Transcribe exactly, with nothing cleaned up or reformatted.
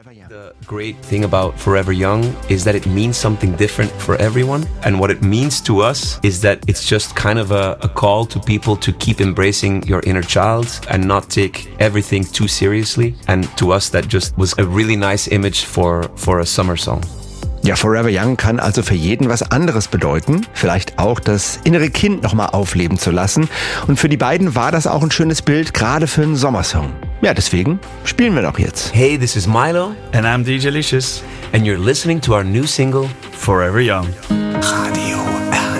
The great thing about Forever Young is that it means something different for everyone. And what it means to us is that it's just kind of a, a call to people to keep embracing your inner child and not take everything too seriously. And to us, that just was a really nice image for, for a summer song. Ja, Forever Young kann also für jeden was anderes bedeuten. Vielleicht auch das innere Kind nochmal aufleben zu lassen. Und für die beiden war das auch ein schönes Bild, gerade für einen Sommersong. Ja, deswegen spielen wir doch jetzt. Hey, this is Milo. And I'm D J Licious. And you're listening to our new single, Forever Young. Radio